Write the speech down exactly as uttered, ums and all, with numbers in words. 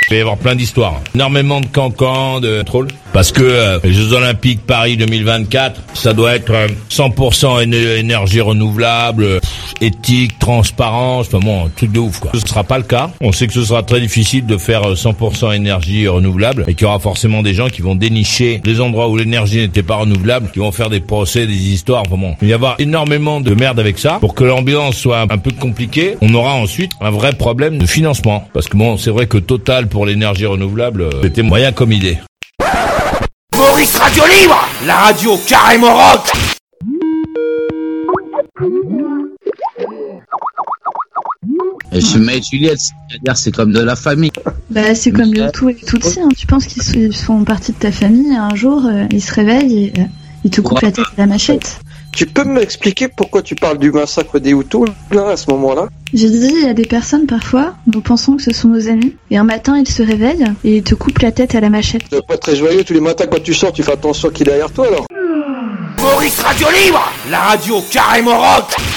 Il va y avoir plein d'histoires. Énormément de cancans, de contrôle. Parce que euh, les Jeux Olympiques Paris deux mille vingt-quatre, ça doit être euh, cent pour cent éne- énergie renouvelable, euh, pff, éthique, transparence, enfin bon, un truc de ouf quoi. Ce sera pas le cas. On sait que ce sera très difficile de faire euh, cent pour cent énergie renouvelable et qu'il y aura forcément des gens qui vont dénicher les endroits où l'énergie n'était pas renouvelable, qui vont faire des procès, des histoires, enfin bon. Il va y avoir énormément de merde avec ça. Pour que l'ambiance soit un peu compliquée, on aura ensuite un vrai problème de financement. Parce que bon, c'est vrai que Total pour l'énergie renouvelable, euh, c'était moyen comme idée. Maurice Radio Libre, la radio carrément rock. Et je mets Juliette, c'est-à-dire c'est comme de la famille. Bah c'est comme le tout et tout aussi, hein. Tu penses qu'ils font partie de ta famille, un jour euh, ils se réveillent et euh, ils te coupent la tête à la machette. Tu peux m'expliquer pourquoi tu parles du massacre des Hutus, là, à ce moment-là? J'ai dit, il y a des personnes parfois, nous pensons que ce sont nos amis, et un matin ils se réveillent et ils te coupent la tête à la machette. C'est pas très joyeux, tous les matins quand tu sors, tu fais attention qui est derrière toi alors. Maurice Radio Libre, la radio carrément rock.